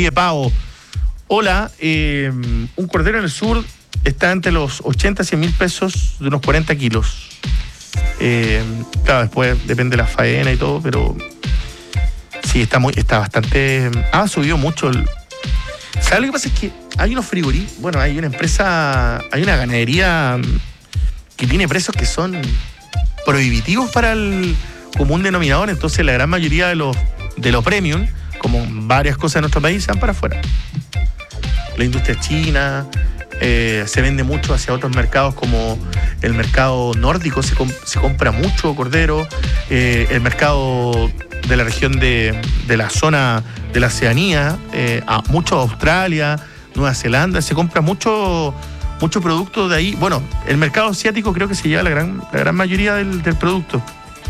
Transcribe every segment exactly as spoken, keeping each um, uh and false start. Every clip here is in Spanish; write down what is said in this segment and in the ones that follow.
pide Pavo. Hola, eh, un cordero en el sur está entre los ochenta y cien mil pesos de unos cuarenta kilos. Eh, claro, después depende de la faena y todo, pero sí, está muy, está bastante. Ha subido mucho. El, ¿sabes lo que pasa? Es que hay unos frigoríficos, bueno, hay una empresa, hay una ganadería que tiene precios que son prohibitivos para el común denominador, entonces la gran mayoría de los, de los premium, como varias cosas en nuestro país, se van para afuera. La industria china, eh, se vende mucho hacia otros mercados como el mercado nórdico, se, comp- se compra mucho cordero, eh, el mercado de la región de, de la zona de la Oceanía, eh, a mucho Australia, Nueva Zelanda, se compra mucho, mucho producto de ahí. Bueno, el mercado asiático creo que se lleva la gran, la gran mayoría del, del producto.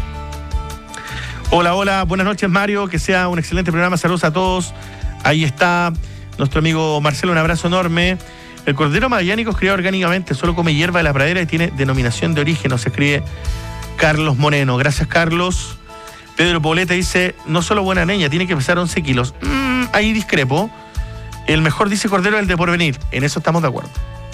Hola, hola, buenas noches Mario, que sea un excelente programa, saludos a todos. Ahí está nuestro amigo Marcelo, un abrazo enorme. El cordero magallánico es criado orgánicamente, solo come hierba de la pradera y tiene denominación de origen, nos escribe Carlos Moreno. Gracias, Carlos. Pedro Poblete dice, no solo buena leña, tiene que pesar once kilos. Mm, ahí discrepo. El mejor, dice Cordero, es el de Porvenir. En eso estamos de acuerdo.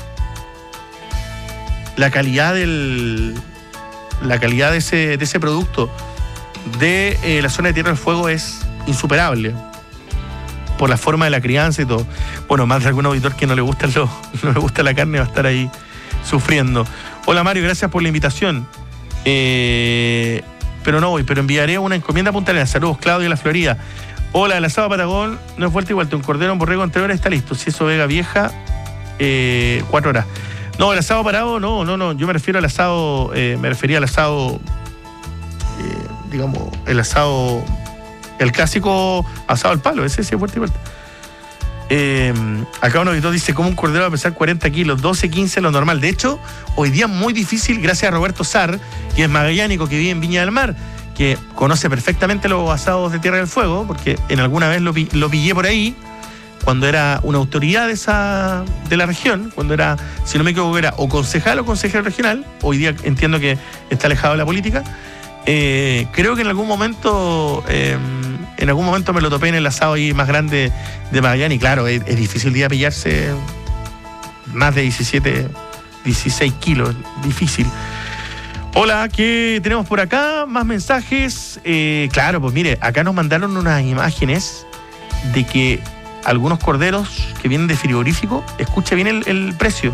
La calidad del... La calidad de ese, de ese producto de eh, la zona de Tierra del Fuego es insuperable. Por la forma de la crianza y todo. Bueno, más de algún auditor que no le gusta lo, no le gusta la carne va a estar ahí sufriendo. Hola Mario, gracias por la invitación. Eh, pero no voy, pero enviaré una encomienda a Punta Arenas. Saludos, Claudio de la Florida. Hola, el asado Patagón no es vuelta igual, un cordero, un borrego entre horas está listo. Si eso Vega Vieja, eh, cuatro horas. No, el asado parado, no, no, no. Yo me refiero al asado, eh, me refería al asado, eh, digamos, el asado... El clásico asado al palo, ese sí es vuelta y vuelta. Eh, acá un auditor dice, ¿cómo un cordero va a pesar cuarenta kilos? doce, quince lo normal. De hecho, hoy día es muy difícil, gracias a Roberto Sar, que es magallánico, que vive en Viña del Mar, que conoce perfectamente los asados de Tierra del Fuego, porque en alguna vez lo, lo pillé por ahí, cuando era una autoridad de, esa, de la región, cuando era, si no me equivoco, era o concejal o consejero regional. Hoy día entiendo que está alejado de la política. Eh, creo que en algún momento eh, en algún momento me lo topé en el asado ahí más grande de Magallanes y claro, es, es difícil día pillarse más de diecisiete, dieciséis kilos, difícil. Hola, ¿qué tenemos por acá? Más mensajes. Eh, claro, pues mire, acá nos mandaron unas imágenes de que algunos corderos que vienen de frigorífico, escucha bien el, el precio.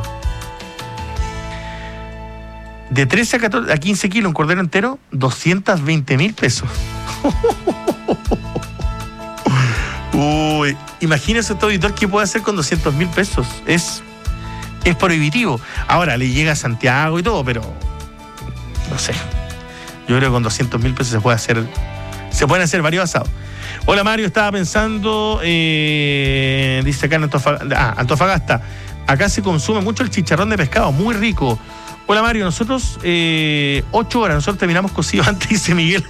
De trece a catorce, a quince kilos, un cordero entero, doscientos veinte mil pesos. Uy, imagínese este auditor qué puede hacer con doscientos mil pesos. Es, es prohibitivo. Ahora, le llega a Santiago y todo, pero no sé. Yo creo que con doscientos mil pesos se puede hacer, se pueden hacer varios asados. Hola Mario, estaba pensando, eh, dice acá en Antofagasta, ah, Antofagasta, acá se consume mucho el chicharrón de pescado, muy rico. Hola Mario, nosotros eh, ocho horas, nosotros terminamos cocido antes, dice Miguel.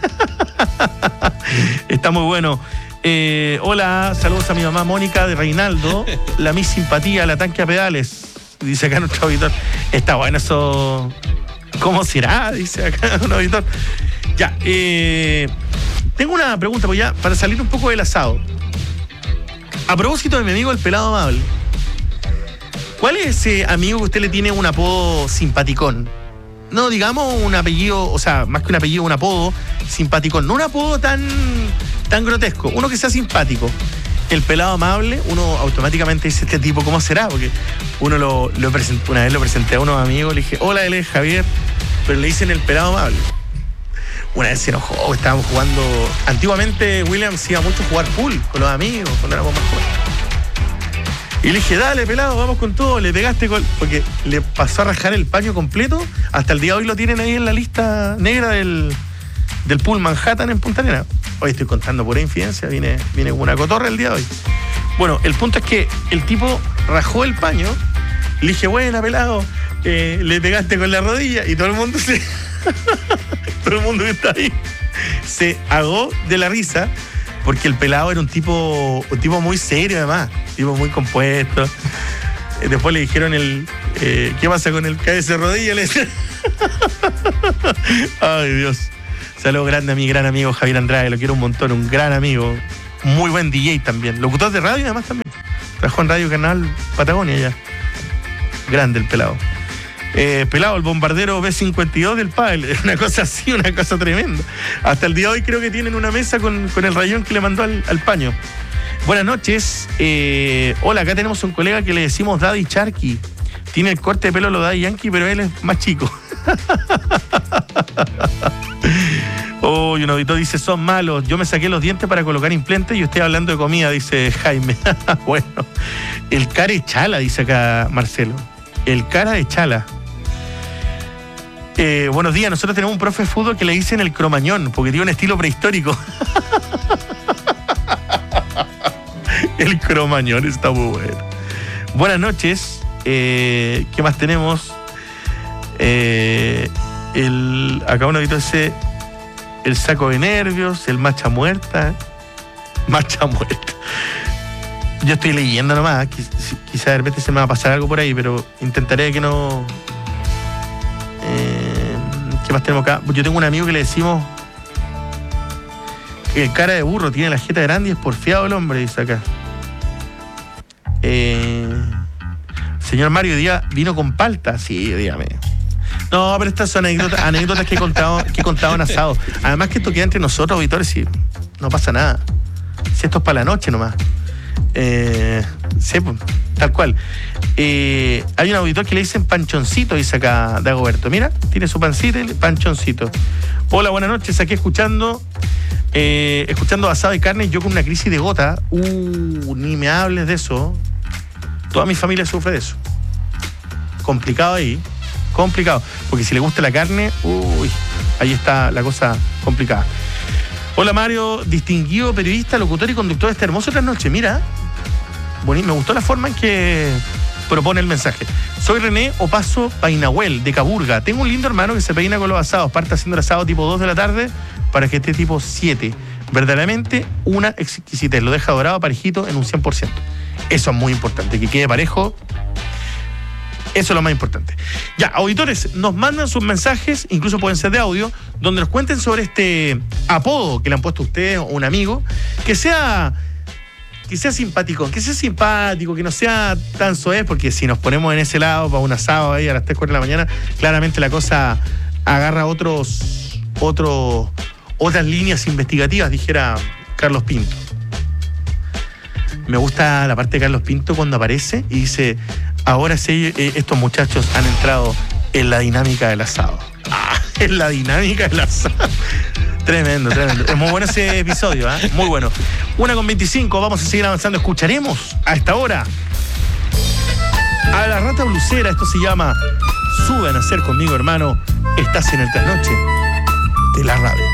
Está muy bueno. Eh, hola, saludos a mi mamá Mónica de Reinaldo, la mi simpatía, la tanque a pedales, dice acá nuestro auditor. Está bueno eso. ¿Cómo será? Dice acá un auditor. Ya, eh, tengo una pregunta, pues ya, para salir un poco del asado. A propósito de mi amigo el pelado amable. ¿Cuál es ese amigo que usted le tiene un apodo simpaticón? No, digamos un apellido, o sea, más que un apellido, un apodo simpaticón. No un apodo tan, tan grotesco, uno que sea simpático. El pelado amable, uno automáticamente dice, este tipo, ¿cómo será? Porque uno lo, lo presentó, una vez lo presenté a unos amigos, le dije, hola, él es Javier, pero le dicen el pelado amable. Una vez se enojó, estábamos jugando. Antiguamente Williams iba mucho a jugar pool con los amigos, cuando éramos más jóvenes. Y le dije, dale, pelado, vamos con todo. Le pegaste con... Porque le pasó a rajar el paño completo. Hasta el día de hoy lo tienen ahí en la lista negra del, del pool Manhattan en Punta Arenas. Hoy estoy contando pura infidencia. Viene, viene como una cotorra el día de hoy. Bueno, el punto es que el tipo rajó el paño. Le dije, buena, pelado, eh, le pegaste con la rodilla. Y todo el mundo se... todo el mundo que está ahí se ahogó de la risa. Porque el pelado era un tipo un tipo muy serio, además, un tipo muy compuesto. Después le dijeron el eh, ¿qué pasa con el cabeza de rodilla? Le decían. Ay, Dios. Saludos grande a mi gran amigo Javier Andrade, lo quiero un montón, un gran amigo, muy buen D J también, locutor de radio y además también. Trabajó en Radio Canal Patagonia ya. Grande el pelado. Eh, pelado, el bombardero B cincuenta y dos del pádel. Una cosa así, una cosa tremenda. Hasta el día de hoy creo que tienen una mesa con, con el rayón que le mandó al, al paño. Buenas noches. Eh, hola, acá tenemos un colega que le decimos Daddy Sharky. Tiene el corte de pelo lo Daddy Yankee, pero él es más chico. Oh, y un auditor dice, son malos. Yo me saqué los dientes para colocar implantes y estoy hablando de comida, dice Jaime. Bueno, el cara de chala, dice acá Marcelo. El cara de chala. Eh, buenos días, nosotros tenemos un profe de fútbol que le dicen el cromañón, porque tiene un estilo prehistórico. El cromañón está muy bueno. Buenas noches. Eh, ¿Qué más tenemos? Eh, el, acá uno dice el saco de nervios, el macha muerta. Macha muerta. Yo estoy leyendo nomás. Quizá de repente se me va a pasar algo por ahí, pero intentaré que no. Eh, ¿Qué más tenemos acá? Yo tengo un amigo que le decimos el cara de burro, tiene la jeta grande y es porfiado el hombre, dice acá. Eh, señor Mario Díaz vino con palta. Sí, dígame. No, pero estas son anécdotas, anécdotas que he contado, que he contado en asado. Además que esto queda entre nosotros, auditores, y no pasa nada. Si esto es para la noche nomás. Eh, sí, tal cual. Eh, hay un auditor que le dicen panchoncito, dice acá Dagoberto. Mira, tiene su pancita y panchoncito. Hola, buenas noches, aquí escuchando eh, escuchando asado y carne, yo con una crisis de gota. Uh, ni me hables de eso. Toda mi familia sufre de eso. Complicado ahí, complicado. Porque si le gusta la carne, uy, ahí está la cosa complicada. Hola Mario, distinguido periodista, locutor y conductor de este hermoso trasnoche. Mira, bonito, me gustó la forma en que propone el mensaje. Soy René Opaso Painahuel, de Caburga. Tengo un lindo hermano que se peina con los asados. Parte haciendo el asado tipo dos de la tarde para que esté tipo siete. Verdaderamente una exquisitez. Lo deja dorado, parejito, en un cien por ciento. Eso es muy importante, que quede parejo. Eso es lo más importante. Ya, auditores, nos mandan sus mensajes, incluso pueden ser de audio, donde nos cuenten sobre este apodo que le han puesto a ustedes o un amigo, que sea, que sea simpático, que sea simpático, que no sea tan soez, porque si nos ponemos en ese lado para un asado ahí a las tres, cuatro de la mañana, claramente la cosa agarra otros, otros, otras líneas investigativas, dijera Carlos Pinto. Me gusta la parte de Carlos Pinto cuando aparece y dice: ahora sí, eh, estos muchachos han entrado en la dinámica del asado. Ah, en la dinámica del asado. Tremendo, tremendo. Es muy bueno ese episodio, ¿eh? Muy bueno. Una con veinticinco, vamos a seguir avanzando. Escucharemos a esta hora a la Rata Blusera. Esto se llama Sube a nacer conmigo, hermano. Estás en el trasnoche de la radio.